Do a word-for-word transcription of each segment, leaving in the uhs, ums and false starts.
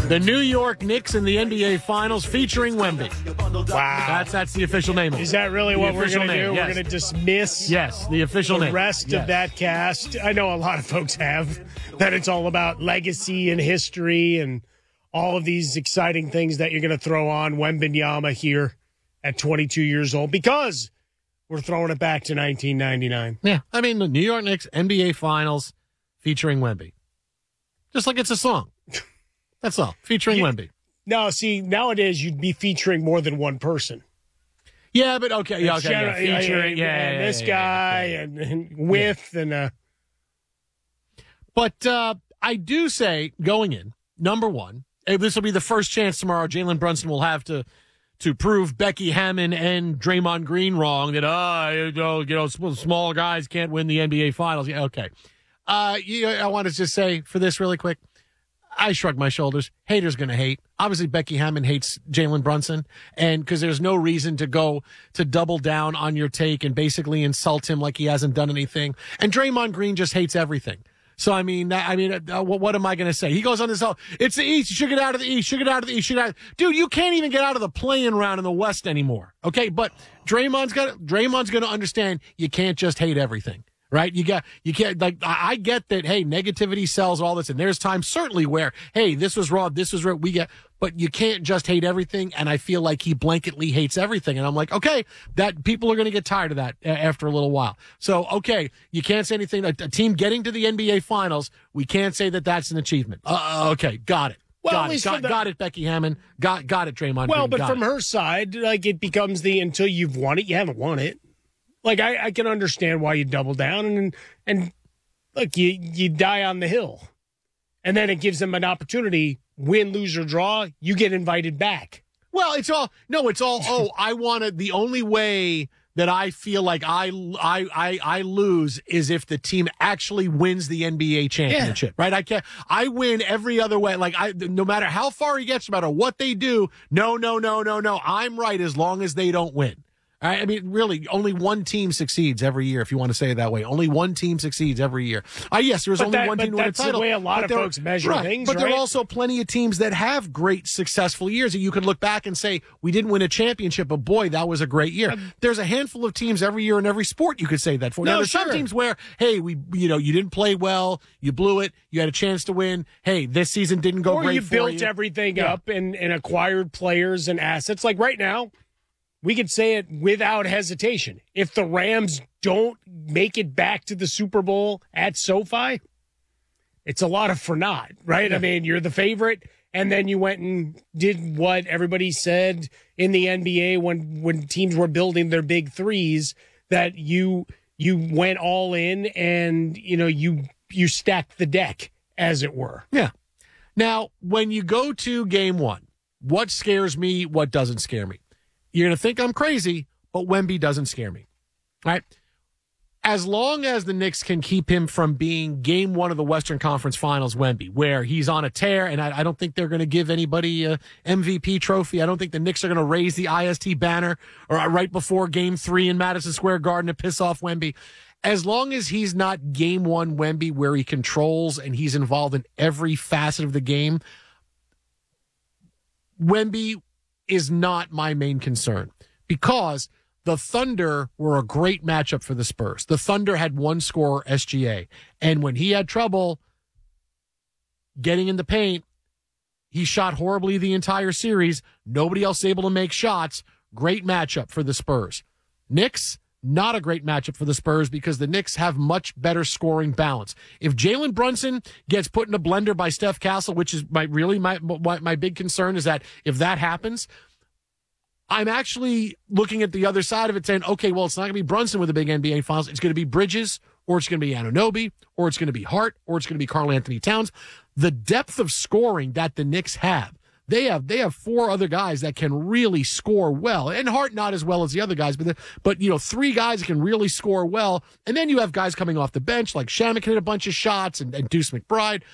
The New York Knicks in the N B A Finals featuring Wemby. Wow. That's that's the official name of it. Is that really The what we're official going to name, do? yes. We're going to dismiss Yes, the official the name. rest Yes. of that cast. I know a lot of folks have, that it's all about legacy and history and all of these exciting things that you're going to throw on Wembanyama here at twenty-two years old because we're throwing it back to nineteen ninety-nine. Yeah, I mean, the New York Knicks N B A Finals featuring Wemby. Just like it's a song. That's all. Featuring You- Wemby. No, see, nowadays you'd be featuring more than one person. Yeah, but okay. Yeah, It's okay. Yeah, generally- yeah, featuring, yeah, yeah, and yeah, this yeah, guy yeah, yeah. and, and with and uh, But uh, I do say, going in, number one, eh, this will be the first chance tomorrow Jalen Brunson will have to to prove Becky Hammond and Draymond Green wrong that, uh, you know, you know, sm- small guys can't win the N B A Finals. Yeah, okay. Uh, you know, I want to just say for this really quick, I shrug my shoulders. Haters going to hate. Obviously, Becky Hammond hates Jalen Brunson, and because there's no reason to go to double down on your take and basically insult him like he hasn't done anything. And Draymond Green just hates everything. So, I mean, I mean, uh, what, what am I going to say? He goes on this whole, it's the East, you should get out of the East, you should get out of the East, you should get out. Dude, you can't even get out of the play-in round in the West anymore, okay? But Draymond's got, Draymond's going to understand you can't just hate everything, right? You got, you can't, like, I, I get that, hey, negativity sells all this, and there's times certainly where, hey, this was wrong, this was right, we get, but you can't just hate everything, and I feel like he blanketly hates everything, and I'm like, okay, that people are going to get tired of that a- after a little while. So, okay, you can't say anything. A, a team getting to the N B A Finals, we can't say that that's an achievement. Uh, okay, got it. Well, at got it. least Got, for the- got it, Becky Hammond. Got got it, Draymond. well, Green. but Got from it. her side, like it becomes the until you've won it, you haven't won it. Like I, I can understand why you double down and and look, you you die on the hill, and then it gives them an opportunity. Win, lose, or draw, you get invited back. Well, it's all no, it's all. Oh, I wanted the only way that I feel like I I I, I lose is if the team actually wins the N B A championship, right? I can't. I win every other way. Like I, no matter how far he gets, no matter what they do. No, no, no, no, no. I'm right as long as they don't win. All right? I mean, really, only one team succeeds every year, if you want to say it that way. Only one team succeeds every year. Uh, yes, there was But only that- one but team to win a that's the title. way a lot but of there- folks measure right, things, But there right? are also plenty of teams that have great, successful years that you could look back and say, we didn't win a championship, but boy, that was a great year. There's a handful of teams every year in every sport you could say that for. No, now, there's some sure. teams where, hey, we, you know, you didn't play well, you blew it, you had a chance to win. Hey, this season didn't go Or great you for built you. everything Yeah. up and, and acquired players and assets. Like right now, we could say it without hesitation. If the Rams don't make it back to the Super Bowl at SoFi, it's a lot of for naught, right? Yeah. I mean, you're the favorite, and then you went and did what everybody said in the N B A when when teams were building their big threes, that you you went all in and you know you you stacked the deck, as it were. Yeah. Now, when you go to game one, what scares me, what doesn't scare me? You're going to think I'm crazy, but Wemby doesn't scare me. All right? As long as the Knicks can keep him from being game one of the Western Conference Finals, Wemby, where he's on a tear, and I, I don't think they're going to give anybody a M V P trophy. I don't think the Knicks are going to raise the I S T banner or right before game three in Madison Square Garden to piss off Wemby. As long as he's not game one Wemby where he controls and he's involved in every facet of the game, Wemby is not my main concern because the Thunder were a great matchup for the Spurs. The Thunder had one scorer, S G A, and when he had trouble getting in the paint, he shot horribly the entire series. Nobody else able to make shots. Great matchup for the Spurs. Knicks, not a great matchup for the Spurs because the Knicks have much better scoring balance. If Jalen Brunson gets put in a blender by Steph Castle, which is my really my, my my big concern is that if that happens, I'm actually looking at the other side of it saying, okay, well, it's not going to be Brunson with the big N B A Finals. It's going to be Bridges, or it's going to be Anunoby, or it's going to be Hart, or it's going to be Karl Anthony Towns. The depth of scoring that the Knicks have, they have they have four other guys that can really score well, and Hart not as well as the other guys, but the, but you know three guys that can really score well, and then you have guys coming off the bench like Shaman can hit a bunch of shots, and, and Deuce McBride.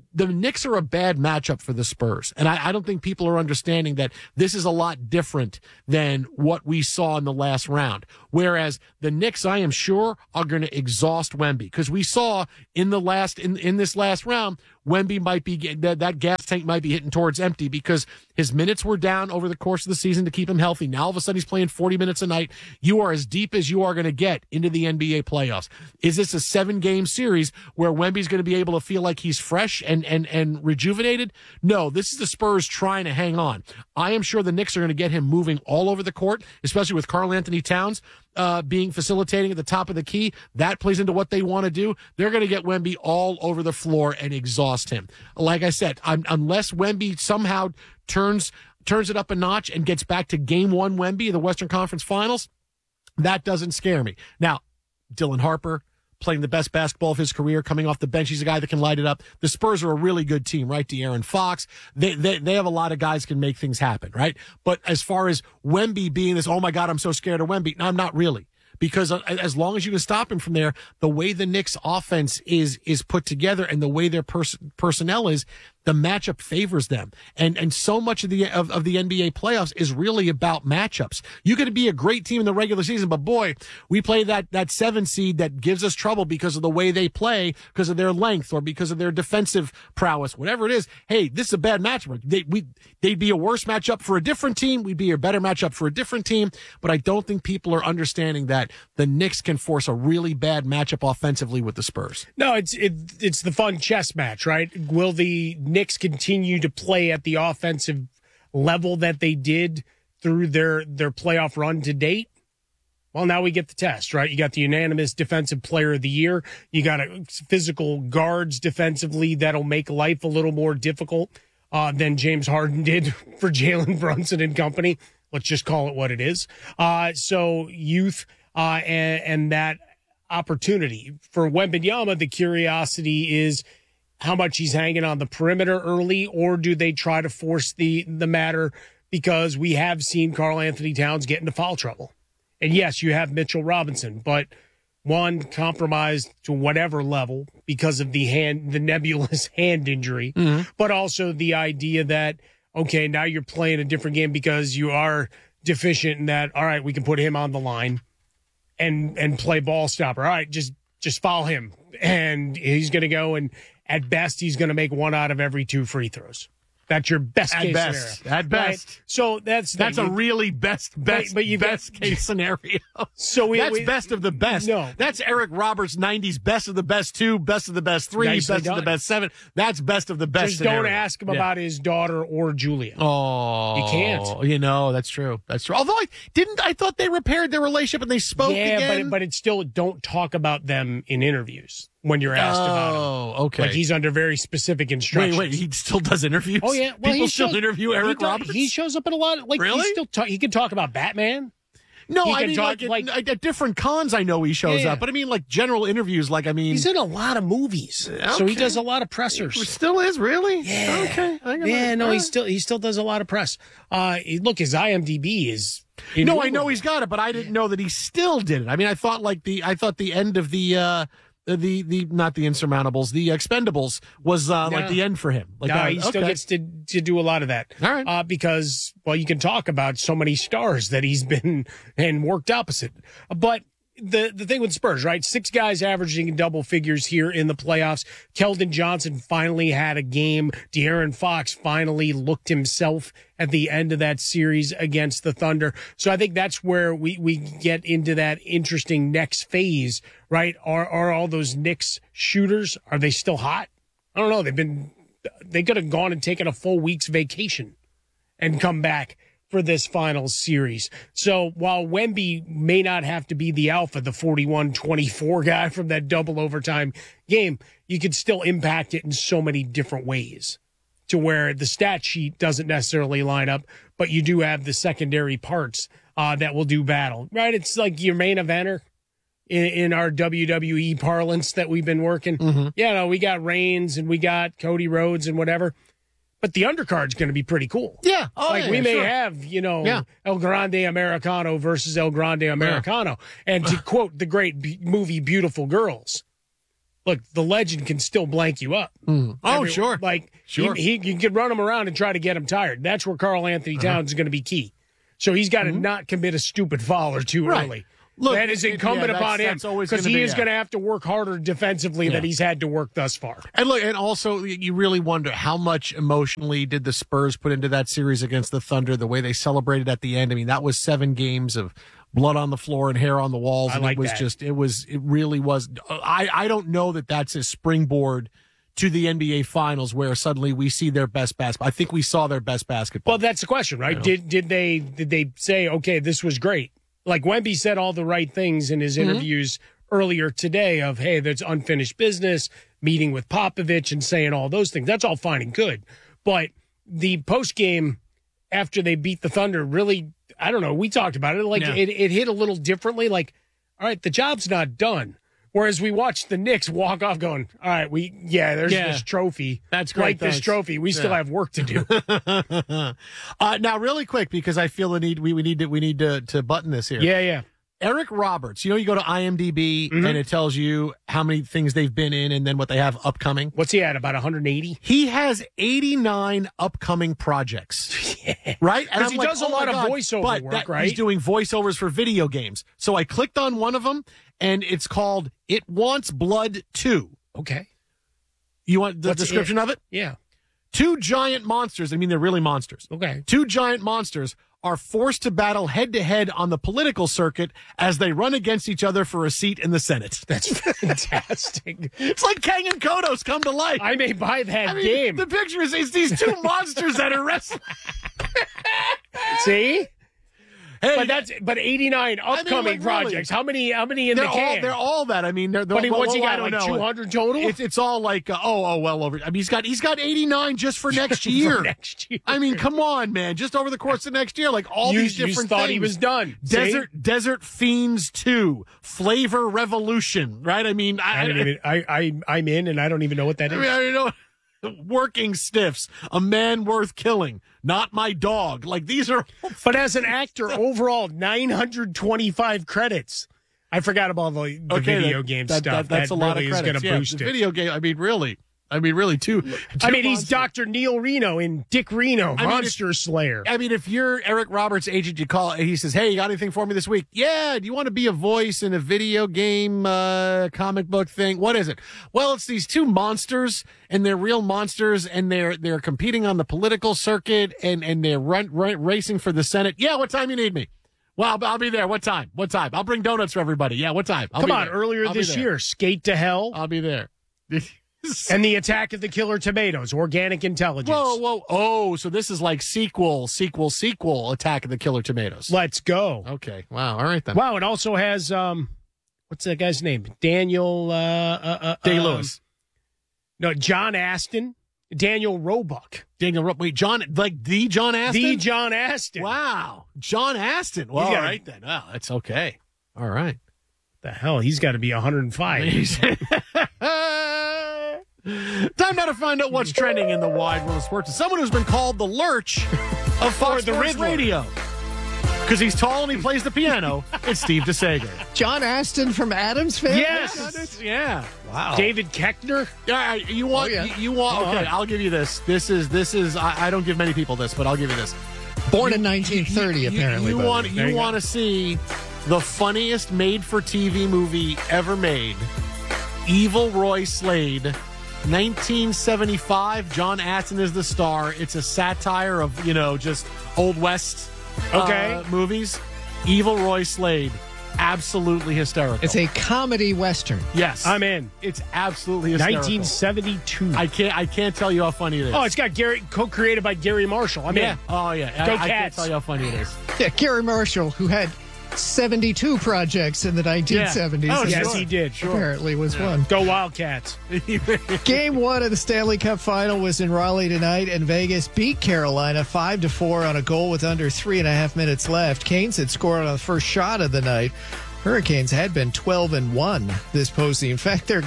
the Knicks are a bad matchup for the Spurs. And I, I don't think people are understanding that this is a lot different than what we saw in the last round. Whereas the Knicks, I am sure, are going to exhaust Wemby, because we saw in the last, in, in this last round, Wemby might be, that, that gas tank might be hitting towards empty because his minutes were down over the course of the season to keep him healthy. Now all of a sudden he's playing forty minutes a night. You are as deep as you are going to get into the N B A playoffs. Is this a seven game series where Wemby's going to be able to feel like he's fresh and, and, and rejuvenated? No, this is the Spurs trying to hang on. I am sure the Knicks are going to get him moving all over the court, especially with Karl Anthony Towns uh, being facilitating at the top of the key. That plays into what they want to do. They're going to get Wemby all over the floor and exhaust him. Like I said, I'm, unless Wemby somehow turns turns it up a notch and gets back to game one Wemby of the Western Conference Finals, that doesn't scare me. Now, Dylan Harper playing the best basketball of his career, coming off the bench. He's a guy that can light it up. The Spurs are a really good team, right? De'Aaron Fox. They, they, they have a lot of guys can make things happen, right? But as far as Wemby being this, oh my God, I'm so scared of Wemby. No, I'm not really. Because as long as you can stop him from there, the way the Knicks offense is, is put together and the way their pers- personnel is, the matchup favors them. And, and so much of the, of, of the N B A playoffs is really about matchups. You could be a great team in the regular season, but boy, we play that, that seven seed that gives us trouble because of the way they play, because of their length or because of their defensive prowess, whatever it is. Hey, this is a bad matchup. They, we, they'd be a worse matchup for a different team. We'd be a better matchup for a different team. But I don't think people are understanding that the Knicks can force a really bad matchup offensively with the Spurs. No, it's it, it's the fun chess match, right? Will the Knicks continue to play at the offensive level that they did through their their playoff run to date? Well, now we get the test, right? You got the unanimous defensive player of the year. You got a physical guards defensively that'll make life a little more difficult uh, than James Harden did for Jalen Brunson and company. Let's just call it what it is. Uh, so youth uh, and, and that opportunity. For Wembanyama, the curiosity is how much he's hanging on the perimeter early, or do they try to force the, the matter, because we have seen Karl Anthony Towns get into foul trouble. And yes, you have Mitchell Robinson, but one compromised to whatever level because of the hand, the nebulous hand injury, mm-hmm. but also the idea that, okay, now you're playing a different game because you are deficient in that. All right, we can put him on the line and, and play ball stopper. All right, just, just foul him. And he's going to go, and at best, he's going to make one out of every two free throws. That's your best at case best, scenario. At best. Right? So that's that's the, a really best best but, but you best got, case scenario. So we, that's we, best of the best. No, that's Eric Roberts' nineties best of the best two, best of the best three, Nicely best done. of the best seven. That's best of the best. Just scenario. don't ask him yeah. about his daughter or Julia. Oh, you can't. You know that's true. That's true. Although I didn't, I thought they repaired their relationship and they spoke yeah, again. but it, but it's still don't talk about them in interviews when you're asked oh, about him. Oh, okay. Like he's under very specific instructions. Wait, wait, he still does interviews? Oh yeah, well, people he still shows, interview Eric he does, Roberts. He shows up at a lot. Of, like really? He still talk, he can talk about Batman. No, he I mean, talk, like, like at, at different cons, I know he shows yeah. up, but I mean, like general interviews. Like, I mean, he's in a lot of movies, okay. so he does a lot of pressers. He still is, really? Yeah. Okay. I yeah. No, he still he still does a lot of press. Uh, look, his I M D B is. No, I know he's got it, but I didn't know that he still did it. I mean, I thought like the I thought the end of the. Uh, The the not the Insurmountables, the Expendables was uh, no. like the end for him. Like no, uh, he still okay. gets to to do a lot of that. All right, uh, because well, you can talk about so many stars that he's been and worked opposite. But the the thing with Spurs, right? Six guys averaging double figures here in the playoffs. Keldon Johnson finally had a game. De'Aaron Fox finally looked himself at the end of that series against the Thunder. So I think that's where we, we get into that interesting next phase, right? Are are all those Knicks shooters, are they still hot? I don't know. They've been, they could have gone and taken a full week's vacation and come back for this final series. So while Wemby may not have to be the alpha, the forty-one twenty-four guy from that double overtime game, you could still impact it in so many different ways to where the stat sheet doesn't necessarily line up, but you do have the secondary parts uh, that will do battle, right? It's like your main eventer in, in our W W E parlance that we've been working. Mm-hmm. Yeah, no, we got Reigns and we got Cody Rhodes and whatever. But the undercard's going to be pretty cool. Yeah. Oh, like yeah, we may sure. have, you know, yeah. El Grande Americano versus El Grande Americano. Yeah. And to quote the great be- movie Beautiful Girls, look, the legend can still blank you up. Mm. Oh, Every, sure. Like, sure. He, he you can run him around and try to get him tired. That's where Karl Anthony Towns uh-huh. is going to be key. So he's got to mm-hmm. not commit a stupid foul or too right. early. Look, that is incumbent it, yeah, upon that's, him because he be, is yeah. going to have to work harder defensively yeah. than he's had to work thus far. And look, and also you really wonder how much emotionally did the Spurs put into that series against the Thunder, the way they celebrated at the end. I mean, that was seven games of blood on the floor and hair on the walls. I and like it was that. just, it was, it really was. I, I don't know that that's a springboard to the N B A Finals where suddenly we see their best basketball. I think we saw their best basketball. Well, that's the question, right? You know? Did did they did they say, okay, this was great? Like Wemby said all the right things in his interviews mm-hmm. earlier today of, hey, there's unfinished business, meeting with Popovich and saying all those things. That's all fine and good. But the post game after they beat the Thunder really, I don't know, we talked about it. Like yeah. it, it hit a little differently. Like, all right, the job's not done. Whereas we watched the Knicks walk off going, all right, we yeah, there's yeah. this trophy. That's great. Like thanks. this trophy. We still yeah. have work to do. uh, now, really quick, because I feel the need we, we need to we need to, to button this here. Yeah, yeah. Eric Roberts, you know, you go to IMDb mm-hmm. and it tells you how many things they've been in and then what they have upcoming. What's he at, about one hundred eighty? He has eighty-nine upcoming projects. yeah. Right? And Because he like, does a oh lot of God. voiceover but work, that, right? He's doing voiceovers for video games. So I clicked on one of them, and it's called It Wants Blood two. Okay. You want the What's description it? of it? Yeah. Two giant monsters, I mean, they're really monsters. Okay. Two giant monsters are forced to battle head-to-head on the political circuit as they run against each other for a seat in the Senate. That's fantastic. It's like Kang and Kodos come to life. I may buy that I mean, game. The picture is it's these two monsters that are wrestling. See? Hey, but that's but eighty-nine upcoming I mean, like, projects. Really, how many? How many in they're the can? all they're all that. I mean, they're, they're but he, well, what's he well, got? I don't Like know. two hundred total? It's it's all like uh, oh oh well over. I mean, he's got he's got eighty-nine just for next year. for next year. I mean, come on, man! Just over the course of next year, like all you, these different you thought things. he was done. Desert See? Desert Fiends two, Flavor Revolution, right? I mean, I, I don't even. I, I I'm in, and I don't even know what that I is. mean, I don't know. Working Stiffs, A Man Worth Killing, Not My Dog. Like these are. But as an actor, overall nine hundred twenty-five credits. I forgot about the, the okay, video that, game that, stuff. That, that's that a lot really of credits. is going to yeah, boost the it. Video game. I mean, really. I mean, really, two. two I mean, he's monsters. Doctor Neil Reno in Dick Reno, I mean, Monster if, Slayer. I mean, if you're Eric Roberts' agent, you call and he says, "Hey, you got anything for me this week?" Yeah. Do you want to be a voice in a video game, uh, comic book thing? What is it? Well, it's these two monsters, and they're real monsters, and they're they're competing on the political circuit, and and they're run, run, racing for the Senate. Yeah. What time you need me? Well, I'll, I'll be there. What time? What time? I'll bring donuts for everybody. Yeah. What time? I'll Come be on, there. earlier I'll this year, Skate to Hell. I'll be there. And the Attack of the Killer Tomatoes, Organic Intelligence. Whoa, whoa. Oh, so this is like sequel, sequel, sequel Attack of the Killer Tomatoes. Let's go. Okay. Wow. All right, then. Wow, it also has, um, what's that guy's name? Daniel, uh, uh, uh Day-Lewis. Um, no, John Aston. Daniel Roebuck. Daniel Roebuck. Wait, John, like the John Aston? The John Aston. Wow. John Aston. Well, He's all gotta- right, then. Wow, that's okay. All right. The hell, he's got to be one hundred five. Time now to find out what's trending in the wide world of sports. Someone who's been called the Lurch of Fox the Sports Riddler. Radio. Because he's tall and he plays the piano. It's Steve DeSager. John Aston from Adams Family? Yes. Yeah. Wow. David Keckner. Yeah, you want? Oh, yeah. You, you want? Come Okay, on. I'll give you this. This is this is. I, I don't give many people this, but I'll give you this. Born in nineteen thirty, You- apparently. You, by the want? way. There You you want to see the funniest made-for-T V movie ever made? Evil Roy Slade, nineteen seventy-five. John Aston is the star. It's a satire of you know just Old West Okay. uh, movies. Evil Roy Slade, absolutely hysterical. It's a comedy western. yes, I'm in. It's absolutely hysterical. nineteen seventy-two. I can't. I can't tell you how funny it is. Oh, it's got Gary, co-created by Gary Marshall. I'm yeah. in. Oh yeah. Go I, I can't Cats. tell you how funny it is. Yeah, Gary Marshall, who had seventy-two projects in the nineteen seventies. Oh, and Yes, sure. he did. Apparently was one. Go Wildcats. Game one of the Stanley Cup Final was in Raleigh tonight, and Vegas beat Carolina five to four on a goal with under three and a half minutes left. Canes had scored on the first shot of the night. Hurricanes had been twelve and one this postseason. In fact, their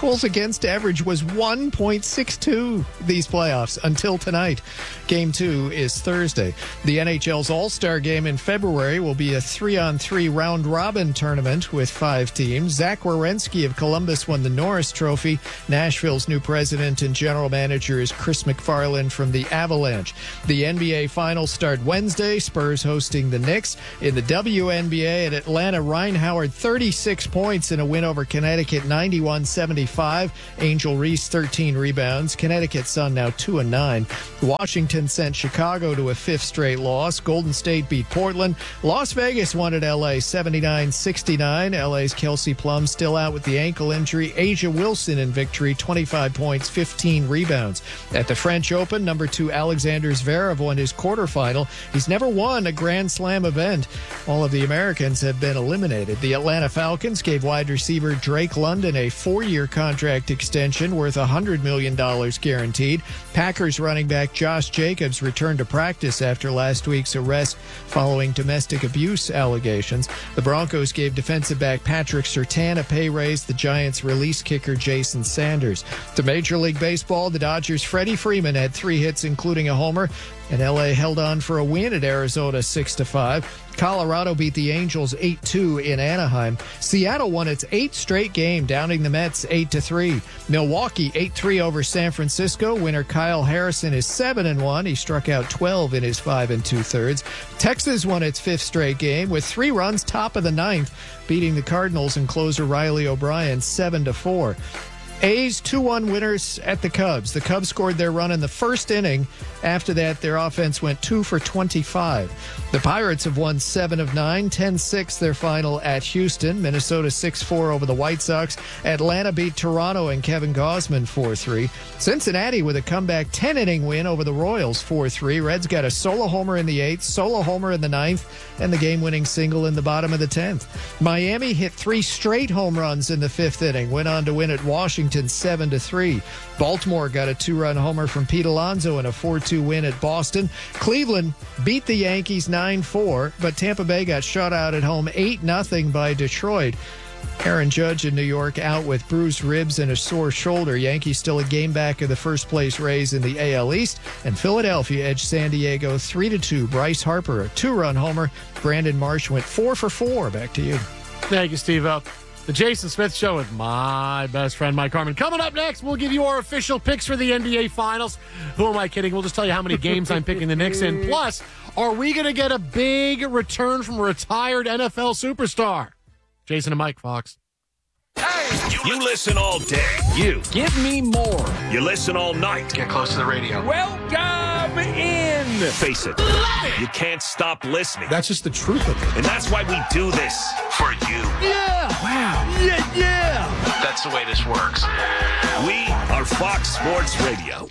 Goals against average was one point six two these playoffs until tonight. Game two is Thursday. The N H L's All-Star Game in February will be a three-on-three round-robin tournament with five teams. Zach Werenski of Columbus won the Norris Trophy. Nashville's new president and general manager is Chris McFarland from the Avalanche. The N B A Finals start Wednesday. Spurs hosting the Knicks. In the W N B A at Atlanta, Ryan Howard thirty-six points in a win over Connecticut ninety-one seventy-five. Angel Reese thirteen rebounds. Connecticut Sun now two and nine. Washington sent Chicago to a fifth straight loss. Golden State beat Portland. Las Vegas won at L A seventy-nine sixty-nine. L A's Kelsey Plum still out with the ankle injury. Asia Wilson in victory, twenty-five points, fifteen rebounds. At the French Open, number two Alexander Zverev won his quarterfinal. He's never won a Grand Slam event. All of the Americans have been eliminated. The Atlanta Falcons gave wide receiver Drake London a four-year contract extension worth one hundred million dollars guaranteed. Packers running back Josh Jacobs returned to practice after last week's arrest following domestic abuse allegations. The Broncos gave defensive back Patrick Surtain a pay raise. The Giants released kicker Jason Sanders. To Major League Baseball, the Dodgers' Freddie Freeman had three hits, including a homer, and L A held on for a win at Arizona six to five. Colorado beat the Angels eight two in Anaheim. Seattle won its eighth straight game, downing the Mets eight to three. Milwaukee eight three over San Francisco. Winner Kyle Harrison is seven and one. He struck out twelve in his five and two-thirds. Texas won its fifth straight game with three runs top of the ninth, beating the Cardinals and closer Riley O'Brien seven to four. A's two one winners at the Cubs. The Cubs scored their run in the first inning. After that, their offense went two for twenty-five. The Pirates have won seven of nine, ten six their final at Houston. Minnesota six four over the White Sox. Atlanta beat Toronto and Kevin Gausman four three. Cincinnati with a comeback ten-inning win over the Royals four three. Reds got a solo homer in the eighth, solo homer in the ninth, and the game-winning single in the bottom of the tenth. Miami hit three straight home runs in the fifth inning, went on to win at Washington seven to three. Baltimore got a two-run homer from Pete Alonso in a four two win at Boston. Cleveland beat the Yankees nine four, but Tampa Bay got shut out at home eight nothing by Detroit. Aaron Judge in New York out with bruised ribs and a sore shoulder. Yankees still a game back of the first-place Rays in the A L East, and Philadelphia edged San Diego three to two. Bryce Harper, a two-run homer. Brandon Marsh went four for four. Back to you. Thank you, Steve-O. The Jason Smith Show with my best friend, Mike Harmon. Coming up next, we'll give you our official picks for the N B A Finals. Who am I kidding? We'll just tell you how many games I'm picking the Knicks in. Plus, are we going to get a big return from a retired N F L superstar? Jason and Mike, Fox. Hey, you listen all day. You. Give me more. You listen all night. Get close to the radio. Welcome in. Face it. You can't stop listening. That's just the truth of it. And that's why we do this. For you. Yeah. Wow. Yeah, yeah. That's the way this works. We are Fox Sports Radio.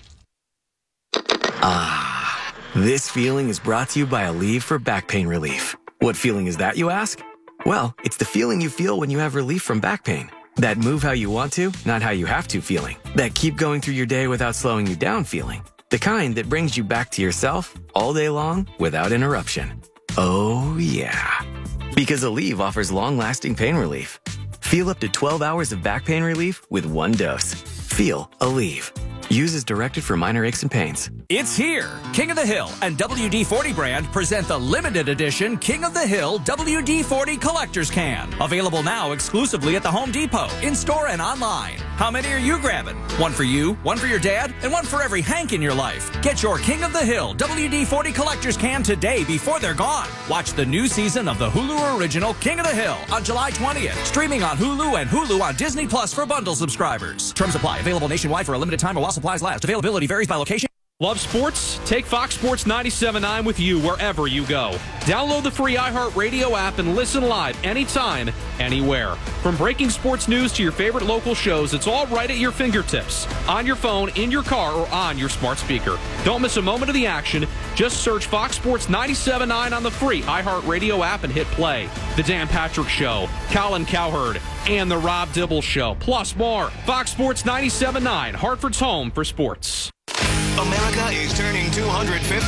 Ah, this feeling is brought to you by Aleve for back pain relief. What feeling is that, you ask? Well, it's the feeling you feel when you have relief from back pain. That move how you want to, not how you have to feeling. That keep going through your day without slowing you down feeling. The kind that brings you back to yourself all day long without interruption. Oh, yeah. Because Aleve offers long-lasting pain relief. Feel up to twelve hours of back pain relief with one dose. Feel Aleve. Use as directed for minor aches and pains. It's here. King of the Hill and W D forty brand present the limited edition King of the Hill W D forty Collector's Can. Available now exclusively at the Home Depot, in-store and online. How many are you grabbing? One for you, one for your dad, and one for every Hank in your life. Get your King of the Hill W D forty Collector's Can today before they're gone. Watch the new season of the Hulu original King of the Hill on July twentieth. Streaming on Hulu and Hulu on Disney Plus for bundle subscribers. Terms apply. Available nationwide for a limited time or while supplies last. Availability varies by location. Love sports? Take Fox Sports ninety-seven point nine with you wherever you go. Download the free iHeartRadio app and listen live anytime, anywhere. From breaking sports news to your favorite local shows, it's all right at your fingertips. On your phone, in your car, or on your smart speaker. Don't miss a moment of the action. Just search Fox Sports ninety-seven point nine on the free iHeartRadio app and hit play. The Dan Patrick Show, Colin Cowherd, and The Rob Dibble Show, plus more. Fox Sports ninety-seven point nine, Hartford's home for sports. America is turning two hundred fifty,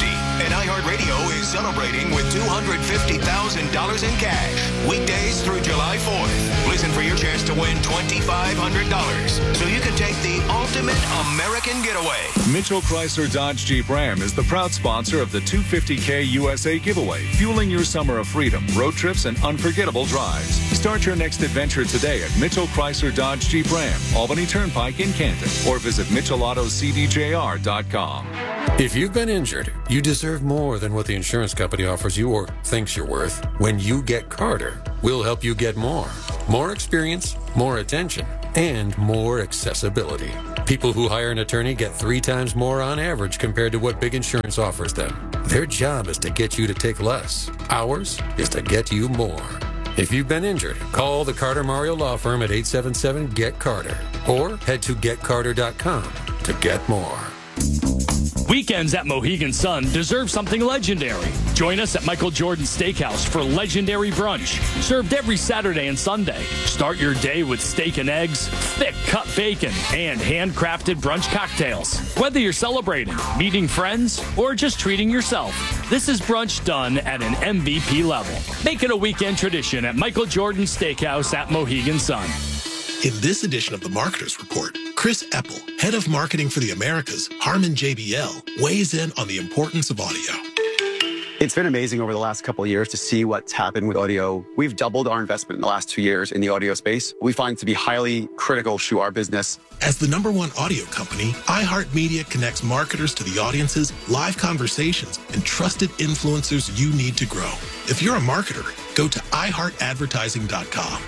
And iHeartRadio is celebrating with two hundred fifty thousand dollars in cash. Weekdays through July fourth. Listen for your chance to win two thousand five hundred dollars so you can take the ultimate American getaway. Mitchell Chrysler Dodge Jeep Ram is the proud sponsor of the two hundred fifty K U S A giveaway, fueling your summer of freedom, road trips, and unforgettable drives. Start your next adventure today at Mitchell Chrysler Dodge Jeep Ram, Albany Turnpike in Canton, or visit mitchell auto c d j r dot com. If you've been injured, you deserve more than what the insurance company offers you or thinks you're worth. When you get Carter, we'll help you get more. More experience, more attention, and more accessibility. People who hire an attorney get three times more on average compared to what big insurance offers them. Their job is to get you to take less. Ours is to get you more. If you've been injured, call the Carter Mario Law Firm at eight seven seven, G E T Carter or head to get carter dot com to get more. Weekends at Mohegan Sun deserve something legendary. Join us at Michael Jordan Steakhouse for legendary brunch, served every Saturday and Sunday. Start your day with steak and eggs, thick cut bacon, and handcrafted brunch cocktails. Whether you're celebrating, meeting friends, or just treating yourself, this is brunch done at an M V P level. Make it a weekend tradition at Michael Jordan Steakhouse at Mohegan Sun. In this edition of the Marketers Report, Chris Epple, head of marketing for the Americas, Harman J B L, weighs in on the importance of audio. It's been amazing over the last couple of years to see what's happened with audio. We've doubled our investment in the last two years in the audio space. We find it to be highly critical to our business. As the number one audio company, iHeartMedia connects marketers to the audiences, live conversations, and trusted influencers you need to grow. If you're a marketer, go to i heart advertising dot com.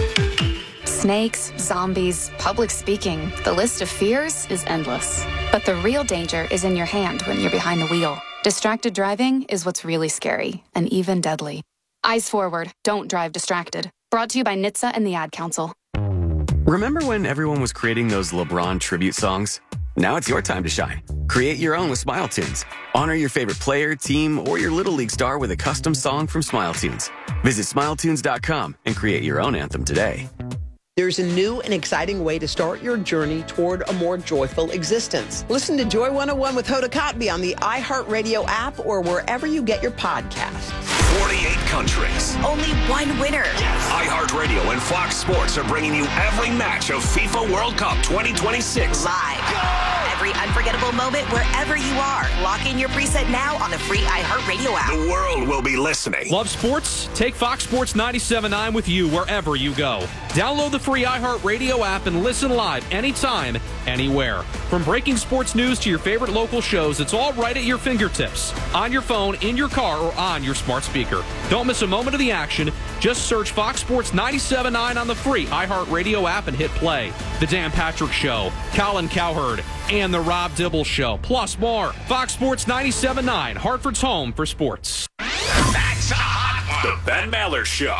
Snakes, zombies, public speaking. The list of fears is endless. But the real danger is in your hand when you're behind the wheel. Distracted driving is what's really scary and even deadly. Eyes forward. Don't drive distracted. Brought to you by N H T S A and the Ad Council. Remember when everyone was creating those LeBron tribute songs? Now it's your time to shine. Create your own with Smile Tunes. Honor your favorite player, team, or your Little League star with a custom song from Smile Tunes. Visit smile tunes dot com and create your own anthem today. There's a new and exciting way to start your journey toward a more joyful existence. Listen to Joy one oh one with Hoda Kotb on the iHeartRadio app or wherever you get your podcasts. forty-eight countries. Only one winner. iHeartRadio and Fox Sports are bringing you every match of FIFA World Cup twenty twenty-six. Live. Go! Every unforgettable moment wherever you are. Lock in your preset now on the free iHeartRadio app. The world will be listening. Love sports? Take Fox Sports ninety-seven point nine with you wherever you go. Download the free iHeartRadio app and listen live anytime, anywhere. From breaking sports news to your favorite local shows, it's all right at your fingertips. On your phone, in your car, or on your smart speaker. Don't miss a moment of the action. Just search Fox Sports ninety-seven point nine on the free iHeartRadio app and hit play. The Dan Patrick Show, Colin Cowherd, and The Rob Dibble Show, plus more. Fox Sports ninety-seven point nine, Hartford's home for sports. That's a hot one. The Ben Maller Show.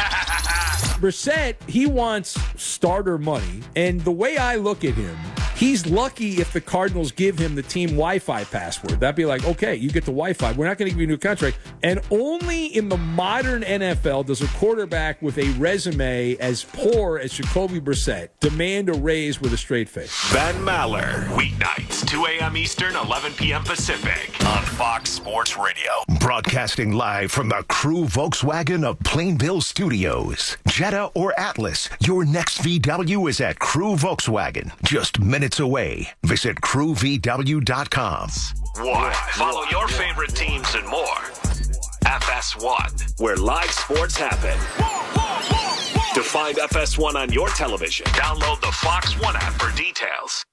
Brissett, he wants starter money, and the way I look at him, he's lucky if the Cardinals give him the team Wi-Fi password. That'd be like, okay, you get the Wi-Fi. We're not going to give you a new contract. And only in the modern N F L does a quarterback with a resume as poor as Jacoby Brissett demand a raise with a straight face. Ben Maller, weeknights, two a.m. Eastern, eleven p.m. Pacific, on Fox Sports Radio. Broadcasting live from the Crew Volkswagen of Plainville Studios. Jetta or Atlas, your next V W is at Crew Volkswagen. Just minutes away. Visit crew v w dot com. One. Follow your favorite teams and more. F S one, where live sports happen. To find F S one on your television, download the Fox One app for details.